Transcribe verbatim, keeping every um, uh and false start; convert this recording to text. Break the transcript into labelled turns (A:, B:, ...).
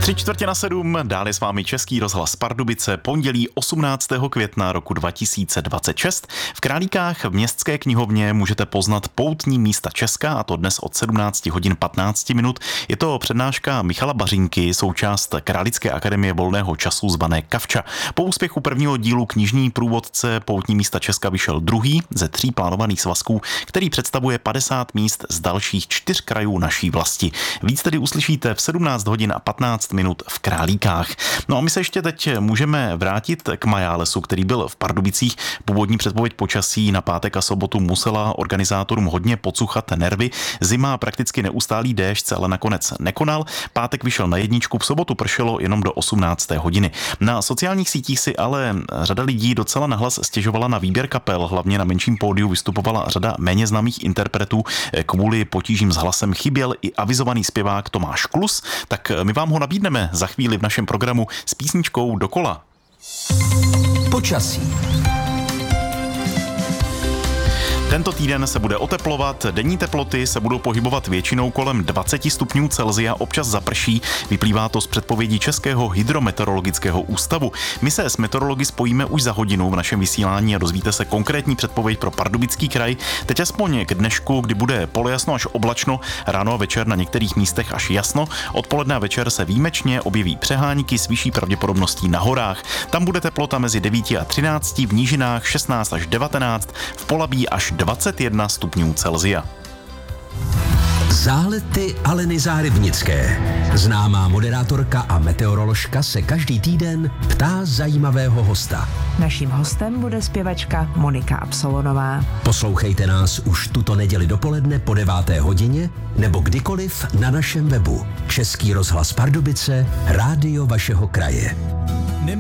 A: Tři čtvrtě na sedm, dál je s vámi Český rozhlas Pardubice, pondělí osmnáctého května roku dva tisíce dvacet šest. V Králíkách v městské knihovně můžete poznat poutní místa Česka, a to dnes od sedmnáct hodin patnáct minut. Je to přednáška Michala Bařinky, součást Králické akademie volného času zvané Kavča. Po úspěchu prvního dílu knižní průvodce Poutní místa Česka vyšel druhý ze tří plánovaných svazků, který představuje padesát míst z dalších čtyř krajů naší vlasti. Víc tedy uslyšíte v sedmnáct hodin a patnáct minut v Králíkách. No a my se ještě teď můžeme vrátit k Majálesu, který byl v Pardubicích. Původní předpověď počasí na pátek a sobotu musela organizátorům hodně pocuchat nervy. Zima, prakticky neustálý déšť se ale nakonec nekonal. Pátek vyšel na jedničku, v sobotu pršelo jenom do osmnácté hodiny. Na sociálních sítích si ale řada lidí docela nahlas stěžovala na výběr kapel, hlavně na menším pódiu vystupovala řada méně známých interpretů. Kvůli potížím s hlasem chyběl i avizovaný zpěvák Tomáš Klus, tak my vám ho nabídneme za chvíli v našem programu s písničkou Dokola.
B: Počasí.
A: Tento týden se bude oteplovat, denní teploty se budou pohybovat většinou kolem dvacet stupňů Celsia, občas zaprší, vyplývá to z předpovědí Českého hydrometeorologického ústavu. My se s meteorology spojíme už za hodinu v našem vysílání a dozvíte se konkrétní předpověď pro Pardubický kraj. Teď aspoň k dnešku, kdy bude polojasno až oblačno, ráno a večer na některých místech až jasno, odpoledne a večer se výjimečně objeví přehánky s vyšší pravděpodobností na horách. Tam bude teplota mezi devět a třináct, v nížinách šestnáct až devatenáct, v Polabí až dvacet jedna stupňů Celsia.
B: Zálety Aleny Zárybnické. Známá moderátorka a meteoroložka se každý týden ptá zajímavého hosta.
C: Naším hostem bude zpěvačka Monika Absolonová.
B: Poslouchejte nás už tuto neděli dopoledne po deváté hodině nebo kdykoliv na našem webu. Český rozhlas Pardubice, rádio vašeho kraje.